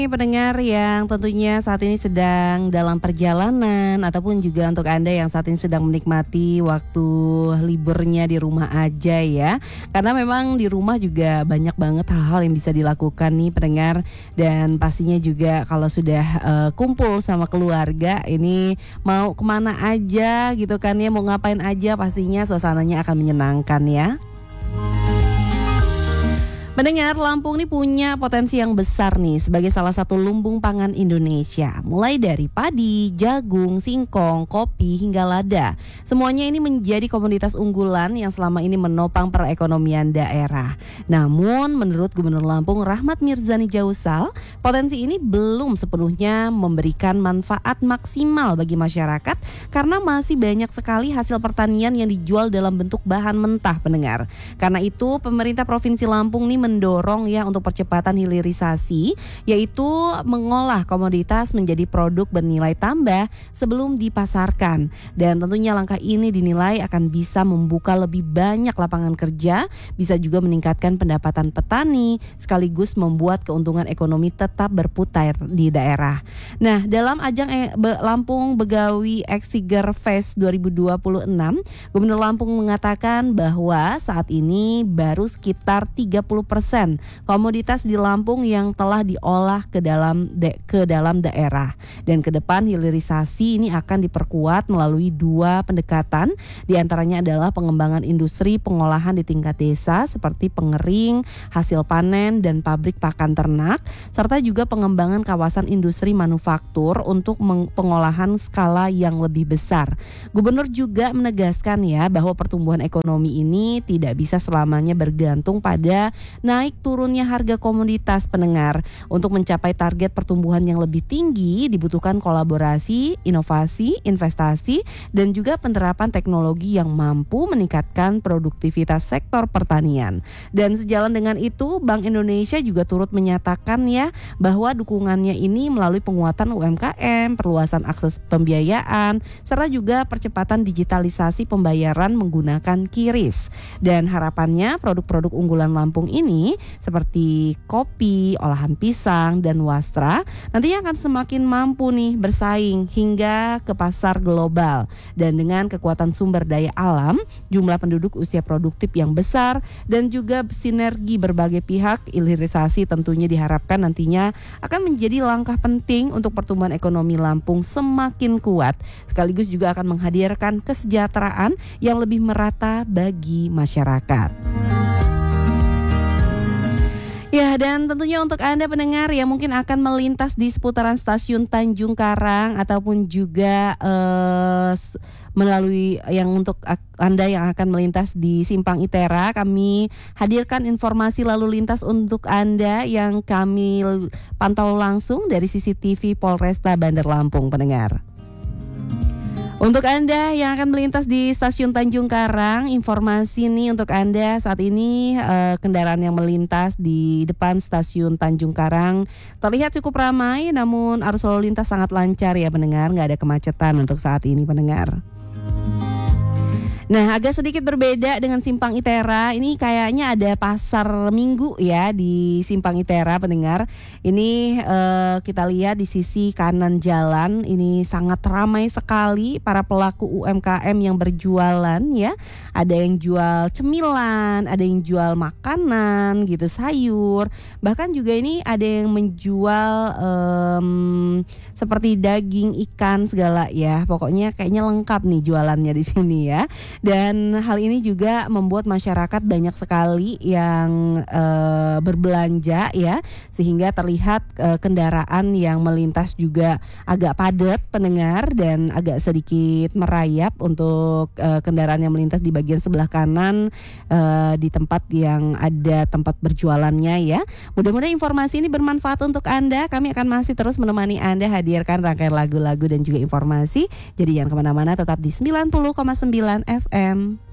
Pendengar yang tentunya saat ini sedang dalam perjalanan ataupun juga untuk Anda yang saat ini sedang menikmati waktu liburnya di rumah aja ya. Karena memang di rumah juga banyak banget hal-hal yang bisa dilakukan nih pendengar. Dan pastinya juga kalau sudah kumpul sama keluarga ini mau kemana aja gitu kan ya, mau ngapain aja pastinya suasananya akan menyenangkan ya. Mendengar Lampung nih punya potensi yang besar nih sebagai salah satu lumbung pangan Indonesia. Mulai dari padi, jagung, singkong, kopi hingga lada. Semuanya ini menjadi komoditas unggulan yang selama ini menopang perekonomian daerah. Namun menurut Gubernur Lampung Rahmat Mirzani Jausal, potensi ini belum sepenuhnya memberikan manfaat maksimal bagi masyarakat karena masih banyak sekali hasil pertanian yang dijual dalam bentuk bahan mentah pendengar. Karena itu pemerintah Provinsi Lampung nih mendorong ya untuk percepatan hilirisasi, yaitu mengolah komoditas menjadi produk bernilai tambah sebelum dipasarkan. Dan tentunya langkah ini dinilai akan bisa membuka lebih banyak lapangan kerja, bisa juga meningkatkan pendapatan petani, sekaligus membuat keuntungan ekonomi tetap berputar di daerah. Nah, dalam ajang Lampung Begawi Exiger Fest 2026, Gubernur Lampung mengatakan bahwa saat ini baru sekitar 30% komoditas di Lampung yang telah diolah ke dalam daerah. Dan ke depan hilirisasi ini akan diperkuat melalui dua pendekatan, di antaranya adalah pengembangan industri pengolahan di tingkat desa seperti pengering, hasil panen dan pabrik pakan ternak, serta juga pengembangan kawasan industri manufaktur untuk pengolahan skala yang lebih besar. Gubernur juga menegaskan ya bahwa pertumbuhan ekonomi ini tidak bisa selamanya bergantung pada naik turunnya harga komoditas pendengar. Untuk mencapai target pertumbuhan yang lebih tinggi dibutuhkan kolaborasi, inovasi, investasi dan juga penerapan teknologi yang mampu meningkatkan produktivitas sektor pertanian. Dan sejalan dengan itu Bank Indonesia juga turut menyatakan ya bahwa dukungannya ini melalui penguatan UMKM, perluasan akses pembiayaan serta juga percepatan digitalisasi pembayaran menggunakan QRIS. Dan harapannya produk-produk unggulan Lampung ini seperti kopi, olahan pisang, dan wastra nantinya akan semakin mampu nih bersaing hingga ke pasar global. Dan dengan kekuatan sumber daya alam, jumlah penduduk usia produktif yang besar, dan juga sinergi berbagai pihak, hilirisasi tentunya diharapkan nantinya akan menjadi langkah penting untuk pertumbuhan ekonomi Lampung semakin kuat, sekaligus juga akan menghadirkan kesejahteraan yang lebih merata bagi masyarakat. Ya, dan tentunya untuk Anda pendengar yang mungkin akan melintas di seputaran stasiun Tanjung Karang ataupun juga melalui yang untuk Anda yang akan melintas di Simpang Itera, kami hadirkan informasi lalu lintas untuk Anda yang kami pantau langsung dari CCTV Polresta Bandar Lampung pendengar. Untuk Anda yang akan melintas di stasiun Tanjung Karang, informasi nih untuk Anda saat ini kendaraan yang melintas di depan stasiun Tanjung Karang terlihat cukup ramai, namun arus lalu lintas sangat lancar ya pendengar, nggak ada kemacetan untuk saat ini pendengar. Nah, agak sedikit berbeda dengan Simpang Itera. Ini kayaknya ada pasar minggu ya di Simpang Itera pendengar. Ini kita lihat di sisi kanan jalan ini sangat ramai sekali para pelaku UMKM yang berjualan ya. Ada yang jual cemilan, ada yang jual makanan gitu, sayur. Bahkan juga ini ada yang menjual seperti daging, ikan segala ya. Pokoknya kayaknya lengkap nih jualannya di sini ya. Dan hal ini juga membuat masyarakat banyak sekali yang berbelanja ya, sehingga terlihat kendaraan yang melintas juga agak padat pendengar dan agak sedikit merayap untuk kendaraan yang melintas di bagian sebelah kanan di tempat yang ada tempat berjualannya ya. Mudah-mudahan informasi ini bermanfaat untuk Anda. Kami akan masih terus menemani Anda, hadirkan rangkaian lagu-lagu dan juga informasi. Jadi jangan kemana-mana, tetap di 90,9 FM.